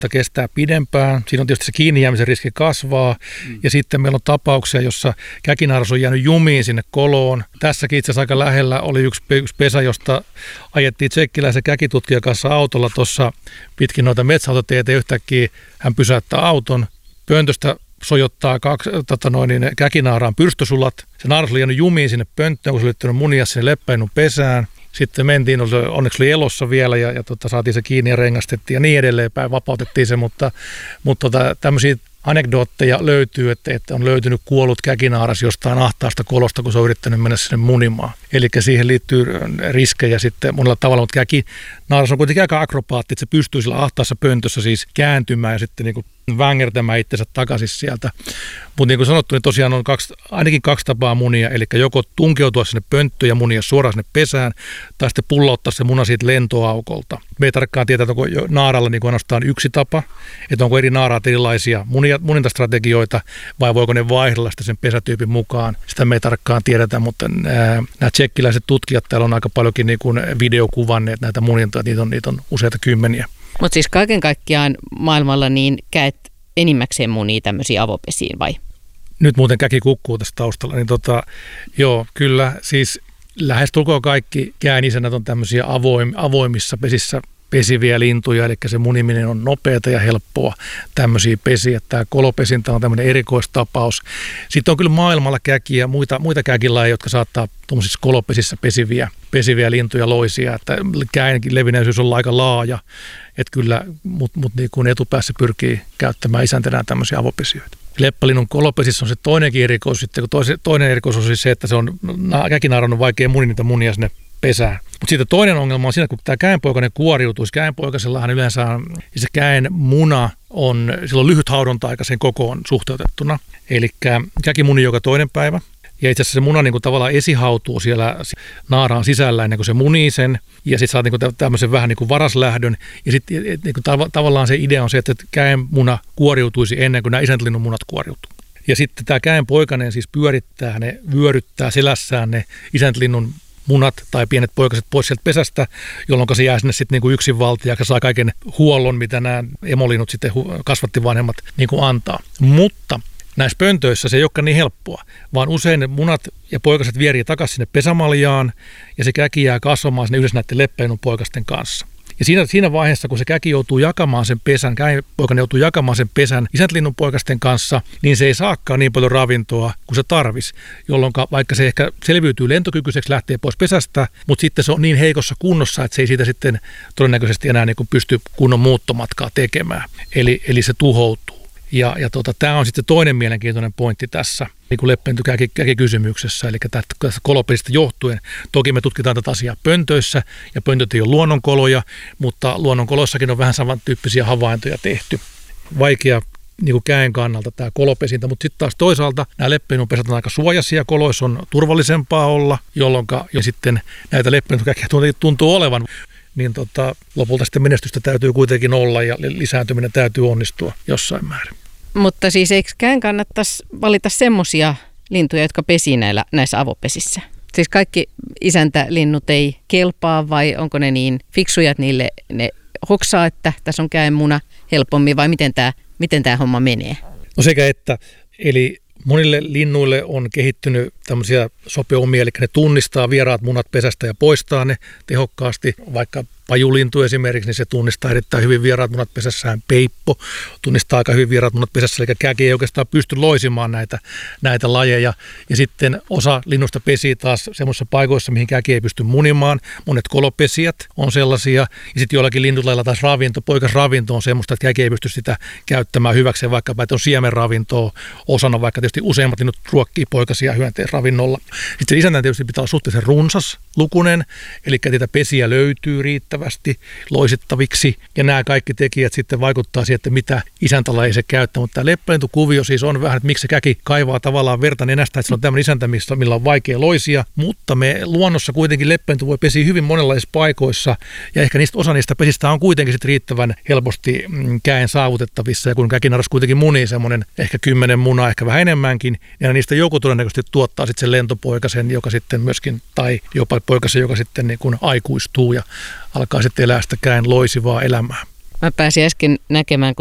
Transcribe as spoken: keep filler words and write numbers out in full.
kestää pidempään. Siinä on tietysti se kiinni jäämisen riski kasvaa. Mm. Ja sitten meillä on tapauksia, jossa käkinaaras on jäänyt jumiin sinne koloon. Tässäkin itse asiassa aika lähellä oli yksi, yksi pesä, josta ajettiin tsekkiläisen käkitutkijan kanssa autolla tuossa pitkin noita metsäautoteitä. Yhtäkkiä hän pysäyttää auton. Pöntöstä sojottaa kaksi, tota noin, niin käkinaaraan pyrstösulat. Se naaras oli jäänyt jumiin sinne pönttöön, kun se oli yrittänyt munia sinne leppäinun pesään. Sitten mentiin, onneksi oli elossa vielä ja, ja tota, saatiin se kiinni ja rengastettiin ja niin edelleen päin, vapautettiin se, mutta, mutta tota, tämmöisiä anekdootteja löytyy, että, että on löytynyt kuollut käkinaaras jostain ahtaasta kolosta, kun se on yrittänyt mennä sinne munimaan. Eli siihen liittyy riskejä sitten monella tavalla, mutta käkinaaras on kuitenkin aika akrobaatti, että se pystyy sillä ahtaassa pöntössä siis kääntymään ja sitten niin kuin vängärtämään itsensä takaisin sieltä. Mutta niin kuin sanottu, niin tosiaan on kaksi, ainakin kaksi tapaa munia, eli joko tunkeutua sinne pönttöön ja munia suoraan sinne pesään, tai sitten pullauttaa se muna siitä lentoaukolta. Me ei tarkkaan tietää, että onko naaralla niin kuin ainoastaan yksi tapa, että onko eri naaraat erilaisia munia, munintastrategioita, vai voiko ne vaihdella sitä sen pesätyypin mukaan. Sitä me ei tarkkaan tiedetä, mutta nämä, nämä tsekkiläiset tutkijat täällä on aika paljonkin niin kuin videokuvanneet näitä munintoja, niitä on, niitä on useita kymmeniä. Mutta siis kaiken kaikkiaan maailmalla niin käet enimmäkseen munii tämmöisiä avopesiin vai? Nyt muuten käki kukkuu tässä taustalla, niin tota, joo, kyllä siis lähestulkoon kaikki käänisennät on tämmöisiä avoim, avoimissa pesissä pesiviä lintuja, eli se muniminen on nopeata ja helppoa tämmöisiä pesiä. Tämä kolopesintä on tämmöinen erikoistapaus. Sitten on kyllä maailmalla käkiä, muita, muita käkilajeja, jotka saattaa tuollaisissa kolopesissä pesiviä, pesiviä lintuja loisia, että käenkin levinneisyys on aika laaja, että kyllä, mutta mut niin kuin etupäässä pyrkii käyttämään isäntänään tämmöisiä avopesijöitä. Leppälinnun kolopesissä on se toinenkin erikoisuus, sitten kun toinen, toinen erikoisuus on siis se, että se on, käkinaaran on vaikea muni niitä munia sinne pesään. Mutta sitten toinen ongelma on siinä, kun tämä käenpoikainen kuoriutuisi. Käenpoikaisellahan yleensä se käen muna on, sillä on lyhyt haudonta-aika sen kokoon suhteutettuna. Eli käki muni joka toinen päivä. Ja itse asiassa se muna niin kuin tavallaan esihautuu siellä naaraan sisällä ennen kuin se munii sen. Ja sitten saat niin kuin tämmöisen vähän niin kuin varaslähdön. Ja sitten niin kuin tav- tavallaan se idea on se, että käen muna kuoriutuisi ennen kuin nämä isäntälinnun munat kuoriutuu. Ja sitten tämä käenpoikainen siis pyörittää, ne vyöryttää selässään ne isäntälinnun munat tai pienet poikaset pois sieltä pesästä, jolloin se jää sinne sitten niinku yksinvaltiaksi ja saa kaiken huollon, mitä nämä emolinnut sitten kasvattivanhemmat niinku antaa. Mutta näissä pöntöissä se ei olekaan niin helppoa, vaan usein ne munat ja poikaset vierii takaisin sinne pesämaljaan ja se käki jää kasvamaan sinne yhdessä näiden leppäinun poikasten kanssa. Ja siinä, siinä vaiheessa, kun se käki joutuu jakamaan sen pesän, käenpoikainen joutuu jakamaan sen pesän isäntälinnun poikasten kanssa, niin se ei saakaan niin paljon ravintoa kuin se tarvisi, jolloin vaikka se ehkä selviytyy lentokykyiseksi, lähtee pois pesästä, mutta sitten se on niin heikossa kunnossa, että se ei siitä sitten todennäköisesti enää niin kuin pysty kunnon muuttomatkaa tekemään. Eli, eli se tuhoutuu. Ja, ja tota, tämä on sitten toinen mielenkiintoinen pointti tässä niin kuin leppäintykäki-kysymyksessä, eli tästä kolopesistä johtuen. Toki me tutkitaan tätä asiaa pöntöissä, ja pöntöt ei ole luonnonkoloja, mutta luonnonkoloissakin on vähän samantyyppisiä havaintoja tehty. Vaikea niin kuin käen kannalta tämä kolopesintä, mutta sitten taas toisaalta nämä leppäinunpesät on aika suojaisia, koloissa on turvallisempaa olla, jolloin ja sitten näitä leppäintykäkiä tuntuu olevan. Niin tota, lopulta sitten menestystä täytyy kuitenkin olla ja lisääntyminen täytyy onnistua jossain määrin. Mutta siis eikökään kannattaisi valita semmoisia lintuja, jotka pesii näillä, näissä avopesissä? Siis kaikki isäntälinnut ei kelpaa vai onko ne niin fiksuja, että niille ne hoksaa, että tässä on käenmuna helpommin vai miten tämä miten tämä homma menee? No sekä että, eli monille linnuille on kehittynyt tämmöisiä sopeumia, eli ne tunnistaa vieraat munat pesästä ja poistaa ne tehokkaasti, vaikka pajulintu esimerkiksi, niin se tunnistaa erittäin hyvin vieraat munat pesässään. Peippo tunnistaa aika hyvin vieraat munat pesässä, eli käki ei oikeastaan pysty loisimaan näitä, näitä lajeja. Ja sitten osa linnusta pesii taas semmoisissa paikoissa, mihin käki ei pysty munimaan. Monet kolopesijät on sellaisia. Ja sitten joillakin lintulailla taas ravinto, poikasravinto on semmoista, että käki ei pysty sitä käyttämään hyväkseen, vaikkapa että on siemenravintoa osana, vaikka tietysti useimmat linnut ruokkii poikasia hyönteisravinnolla. Sitten isännän tietysti pitää olla suhteellisen runsas lukunen, eli niitä pesiä löytyy riittävästi loisittaviksi, ja nämä kaikki tekijät sitten vaikuttaa siihen, että mitä isäntälaji se käyttää, mutta tämä leppälintukuvio siis on vähän, että miksi se käki kaivaa tavallaan verta nenästä, että se on tämmöinen isäntä, millä on vaikea loisia, mutta me luonnossa kuitenkin leppälintu voi pesiä hyvin monenlaisissa paikoissa, ja ehkä niistä, osa niistä pesistä on kuitenkin sitten riittävän helposti käen saavutettavissa, ja kun käkinaaras kuitenkin munii semmoinen ehkä kymmenen munaa, ehkä vähän enemmänkin, ja niistä joku todennäköisesti tuottaa sitten sen lentopoikasen, joka sitten myöskin, tai jopa poikasen, joka sitten niin kuin aikuistuu ja alkaa sitten elää sitä käen loisivaa elämää. Mä pääsin äsken näkemään,